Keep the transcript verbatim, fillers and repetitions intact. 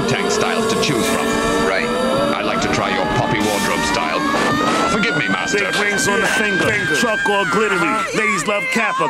tank styles to choose from. Right. I'd like to try your poppy wardrobe style. Forgive me, master. Big rings on the finger, truck all glittery. Ladies love Kappa.